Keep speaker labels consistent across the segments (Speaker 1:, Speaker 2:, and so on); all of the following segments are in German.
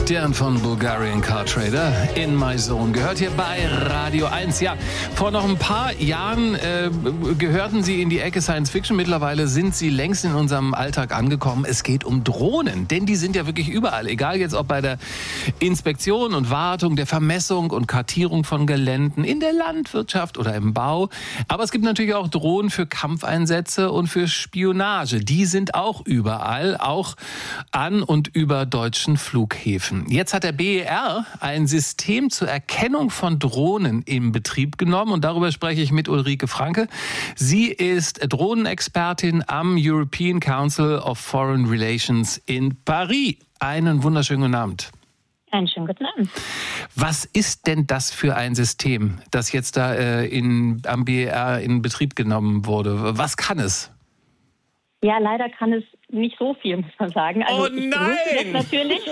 Speaker 1: Christian von Bulgarian Car Trader in My Zone. Gehört hier bei Radio 1. Ja, vor noch ein paar Jahren gehörten sie in die Ecke Science Fiction. Mittlerweile sind sie längst in unserem Alltag angekommen. Es geht um Drohnen, denn die sind ja wirklich überall. Egal jetzt ob bei der Inspektion und Wartung, der Vermessung und Kartierung von Geländen, in der Landwirtschaft oder im Bau. Aber es gibt natürlich auch Drohnen für Kampfeinsätze und für Spionage. Die sind auch überall, auch an und über deutschen Flughäfen. Jetzt hat der BER ein System zur Erkennung von Drohnen in Betrieb genommen und darüber spreche ich mit Ulrike Franke. Sie ist Drohnenexpertin am European Council of Foreign Relations in Paris. Einen wunderschönen guten Abend.
Speaker 2: Einen schönen guten Abend.
Speaker 1: Was ist denn das für ein System, das jetzt da am BER in Betrieb genommen wurde? Was kann es?
Speaker 2: Ja, leider kann es nicht so viel, muss man sagen. Also
Speaker 1: oh nein!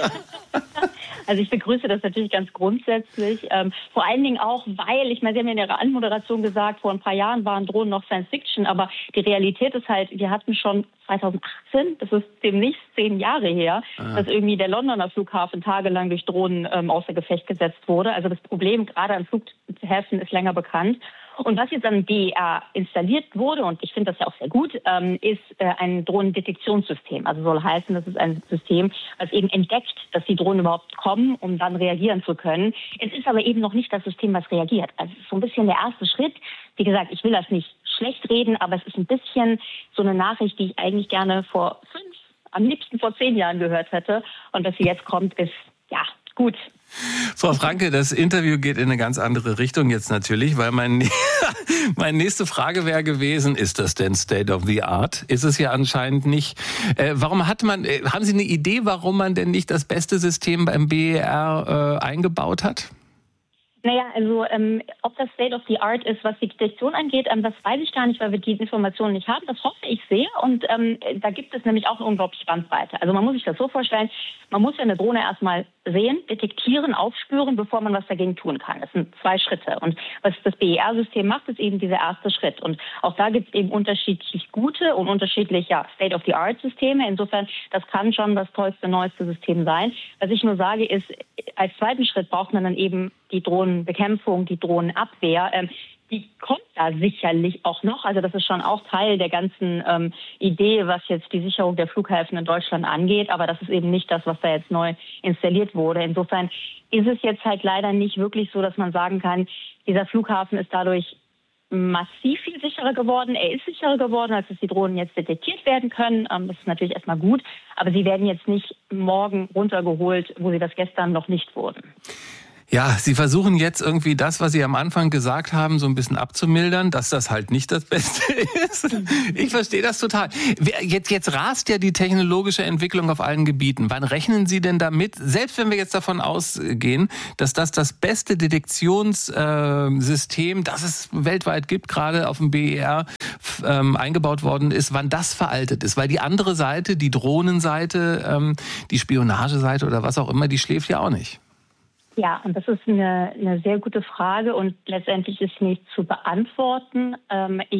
Speaker 2: Ich begrüße das natürlich ganz grundsätzlich. Vor allen Dingen auch, weil, Sie haben ja in Ihrer Anmoderation gesagt, vor ein paar Jahren waren Drohnen noch Science Fiction, aber die Realität ist halt, wir hatten schon 2018, das ist demnächst 10 Jahre her, dass irgendwie der Londoner Flughafen tagelang durch Drohnen außer Gefecht gesetzt wurde. Also das Problem gerade an Flughäfen ist länger bekannt. Und was jetzt am BER installiert wurde, und ich finde das ja auch sehr gut, ist ein Drohnendetektionssystem. Also soll heißen, das ist ein System, was eben entdeckt, dass die Drohnen überhaupt kommen, um dann reagieren zu können. Es ist aber eben noch nicht das System, was reagiert. Also es ist so ein bisschen der erste Schritt. Wie gesagt, ich will das nicht schlecht reden, aber es ist ein bisschen so eine Nachricht, die ich eigentlich gerne am liebsten vor 10 Jahren gehört hätte. Und dass sie jetzt kommt, ist, ja, gut.
Speaker 1: Frau Franke, das Interview geht in eine ganz andere Richtung jetzt natürlich, weil meine nächste Frage wäre gewesen, ist das denn State of the Art? Ist es ja anscheinend nicht. Haben Sie eine Idee, warum man denn nicht das beste System beim BER eingebaut hat?
Speaker 2: Ob das State of the Art ist, was die Detektion angeht, das weiß ich gar nicht, weil wir diese Informationen nicht haben. Das hoffe ich sehr. Und da gibt es nämlich auch eine unglaubliche Bandbreite. Also man muss sich das so vorstellen, man muss ja eine Drohne erstmal sehen, detektieren, aufspüren, bevor man was dagegen tun kann. Das sind 2 Schritte. Und was das BER-System macht, ist eben dieser erste Schritt. Und auch da gibt es eben unterschiedlich gute und unterschiedlich State-of-the-Art-Systeme. Insofern, das kann schon das tollste, neueste System sein. Was ich nur sage, ist, als zweiten Schritt braucht man dann eben die Drohnenbekämpfung, die Drohnenabwehr. Die kommt da sicherlich auch noch. Also das ist schon auch Teil der ganzen Idee, was jetzt die Sicherung der Flughäfen in Deutschland angeht. Aber das ist eben nicht das, was da jetzt neu installiert wurde. Insofern ist es jetzt halt leider nicht wirklich so, dass man sagen kann, dieser Flughafen ist dadurch massiv viel sicherer geworden. Er ist sicherer geworden, als dass die Drohnen jetzt detektiert werden können. Das ist natürlich erstmal gut. Aber sie werden jetzt nicht morgen runtergeholt, wo sie das gestern noch nicht wurden.
Speaker 1: Ja, Sie versuchen jetzt irgendwie das, was Sie am Anfang gesagt haben, so ein bisschen abzumildern, dass das halt nicht das Beste ist. Ich verstehe das total. Jetzt rast ja die technologische Entwicklung auf allen Gebieten. Wann rechnen Sie denn damit, selbst wenn wir jetzt davon ausgehen, dass das beste Detektionssystem, das es weltweit gibt, gerade auf dem BER eingebaut worden ist, wann das veraltet ist? Weil die andere Seite, die Drohnenseite, die Spionageseite oder was auch immer, die schläft ja auch nicht.
Speaker 2: Ja, und das ist eine sehr gute Frage und letztendlich ist nicht zu beantworten. Ich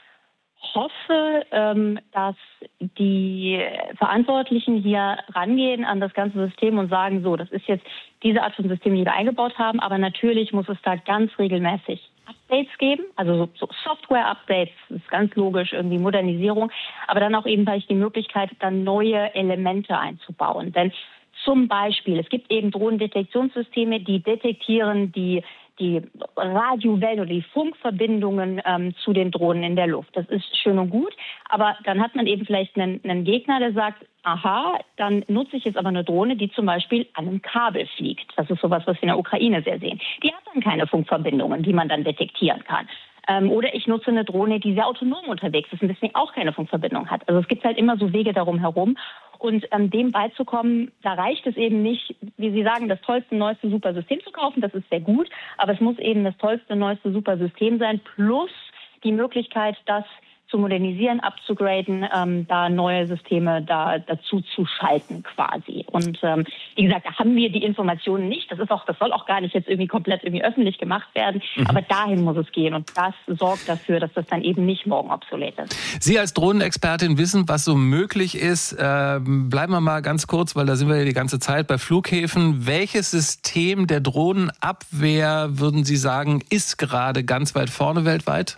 Speaker 2: hoffe, dass die Verantwortlichen hier rangehen an das ganze System und sagen, so, das ist jetzt diese Art von System, die wir eingebaut haben, aber natürlich muss es da ganz regelmäßig Updates geben, also so Software-Updates, das ist ganz logisch, irgendwie Modernisierung, aber dann auch eben vielleicht die Möglichkeit, dann neue Elemente einzubauen. Denn zum Beispiel, es gibt eben Drohnendetektionssysteme, die detektieren die Radiowellen oder die Funkverbindungen zu den Drohnen in der Luft. Das ist schön und gut, aber dann hat man eben vielleicht einen Gegner, der sagt, aha, dann nutze ich jetzt aber eine Drohne, die zum Beispiel an einem Kabel fliegt. Das ist sowas, was wir in der Ukraine sehr sehen. Die hat dann keine Funkverbindungen, die man dann detektieren kann. Oder ich nutze eine Drohne, die sehr autonom unterwegs ist und deswegen auch keine Funkverbindung hat. Also es gibt halt immer so Wege darum herum. Und dem beizukommen, da reicht es eben nicht, wie Sie sagen, das tollste, neueste, super System zu kaufen. Das ist sehr gut. Aber es muss eben das tollste, neueste, super System sein. Plus die Möglichkeit, dass zu modernisieren, abzugraden, da neue Systeme dazu zu schalten quasi. Und wie gesagt, da haben wir die Informationen nicht. Das soll auch gar nicht jetzt irgendwie komplett irgendwie öffentlich gemacht werden. Aber dahin muss es gehen. Und das sorgt dafür, dass das dann eben nicht morgen obsolet ist.
Speaker 1: Sie als Drohnenexpertin wissen, was so möglich ist. Bleiben wir mal ganz kurz, weil da sind wir ja die ganze Zeit bei Flughäfen. Welches System der Drohnenabwehr, würden Sie sagen, ist gerade ganz weit vorne weltweit?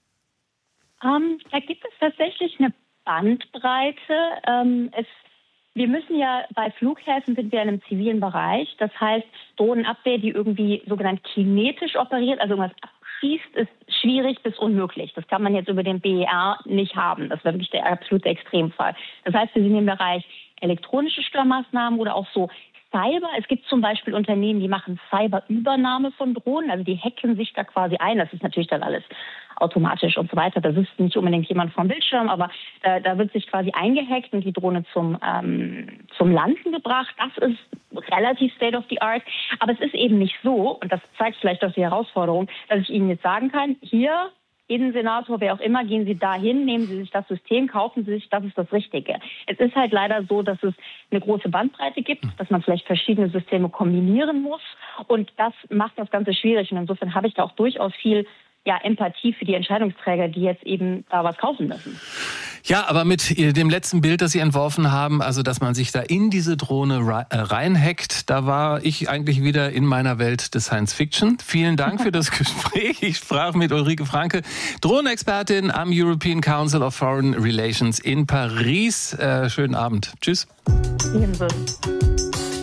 Speaker 2: Da gibt es tatsächlich eine Bandbreite. Wir müssen ja bei Flughäfen sind wir in einem zivilen Bereich. Das heißt, Drohnenabwehr, die irgendwie sogenannt kinetisch operiert, also irgendwas abschießt, ist schwierig bis unmöglich. Das kann man jetzt über den BER nicht haben. Das wäre wirklich der absolute Extremfall. Das heißt, wir sind im Bereich elektronische Störmaßnahmen oder auch so Cyber. Es gibt zum Beispiel Unternehmen, die machen Cyberübernahme von Drohnen, also die hacken sich da quasi ein. Das ist natürlich dann alles automatisch und so weiter. Da sitzt nicht unbedingt jemand vom Bildschirm, aber da wird sich quasi eingehackt und die Drohne zum Landen gebracht. Das ist relativ state of the art. Aber es ist eben nicht so, und das zeigt vielleicht auch die Herausforderung, dass ich Ihnen jetzt sagen kann, hier, Innensenator, wer auch immer, gehen Sie dahin, nehmen Sie sich das System, kaufen Sie sich, das ist das Richtige. Es ist halt leider so, dass es eine große Bandbreite gibt, dass man vielleicht verschiedene Systeme kombinieren muss und das macht das Ganze schwierig und insofern habe ich da auch durchaus viel Empathie für die Entscheidungsträger, die jetzt eben da was kaufen müssen.
Speaker 1: Ja, aber mit dem letzten Bild, das Sie entworfen haben, also dass man sich da in diese Drohne reinhackt, da war ich eigentlich wieder in meiner Welt des Science Fiction. Vielen Dank für das Gespräch. Ich sprach mit Ulrike Franke, Drohnenexpertin am European Council of Foreign Relations in Paris. Schönen Abend. Tschüss.
Speaker 2: Ebenso.